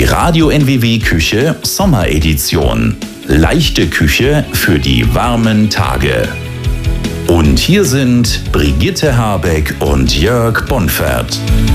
Radio NWW Küche Sommeredition. Leichte Küche für die warmen Tage. Und hier sind Brigitte Habeck und Jörg Bonfert.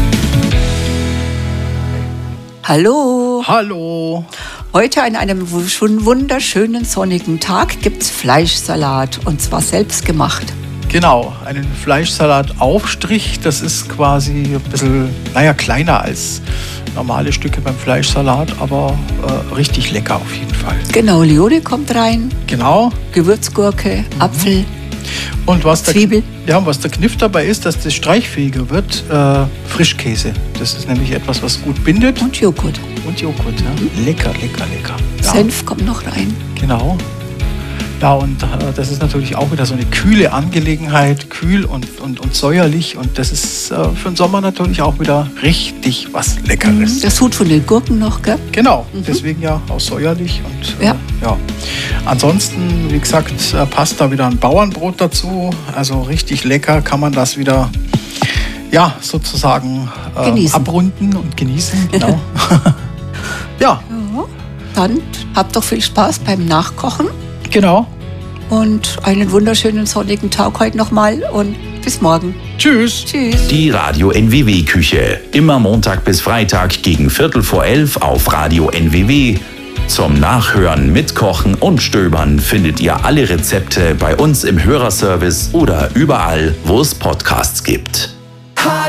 Hallo. Hallo. Heute an einem schon wunderschönen sonnigen Tag gibt's Fleischsalat und zwar selbst gemacht. Genau, einen Fleischsalataufstrich. Das ist quasi ein bisschen, kleiner als normale Stücke beim Fleischsalat, aber richtig lecker auf jeden Fall. Genau, Liole kommt rein. Genau. Gewürzgurke, Apfel, Und was Zwiebel. was der Kniff dabei ist, dass das streichfähiger wird, Frischkäse. Das ist nämlich etwas, was gut bindet. Und Joghurt. Und Joghurt, ja. Lecker. Ja. Senf kommt noch rein. Genau. Ja, und das ist natürlich auch wieder so eine kühle Angelegenheit, kühl und säuerlich. Und das ist für den Sommer natürlich auch wieder richtig was Leckeres. Das Hut von den Gurken noch, gell? Genau, deswegen ja auch säuerlich. Und Ja. Ansonsten, wie gesagt, passt da wieder ein Bauernbrot dazu. Also richtig lecker kann man das wieder, sozusagen Genießen. abrunden und genießen. Genau. Ja, Dann habt doch viel Spaß beim Nachkochen genau. und einen wunderschönen sonnigen Tag heute nochmal und bis morgen. Tschüss. Tschüss. Die Radio NWW Küche. Immer Montag bis Freitag gegen 11:45 auf Radio NWW. Zum Nachhören, Mitkochen und Stöbern findet ihr alle Rezepte bei uns im Hörerservice oder überall, wo es Podcasts gibt.